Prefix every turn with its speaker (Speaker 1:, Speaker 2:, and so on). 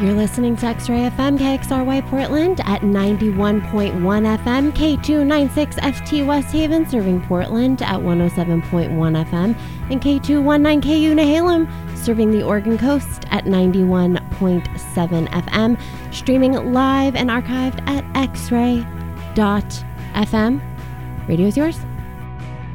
Speaker 1: You're listening to X-Ray FM, KXRY Portland at 91.1 FM, K296FT West Haven, serving Portland at 107.1 FM, and K219KU Nehalem, serving the Oregon Coast at 91.7 FM, streaming live and archived at xray.fm. Radio's yours.